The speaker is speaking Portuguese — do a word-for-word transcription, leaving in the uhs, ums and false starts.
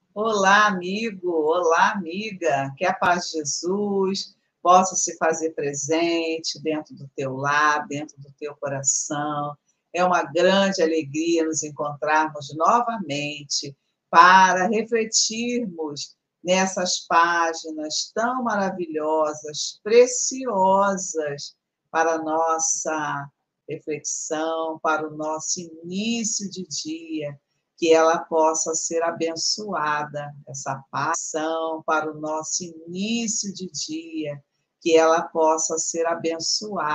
Olá, amigo, olá, amiga, que a paz de Jesus possa se fazer presente dentro do teu lar, dentro do teu coração. É uma grande alegria nos encontrarmos novamente para refletirmos nessas páginas tão maravilhosas, preciosas para a nossa reflexão, para o nosso início de dia, que ela possa ser abençoada, essa passão para o nosso início de dia, que ela possa ser abençoada.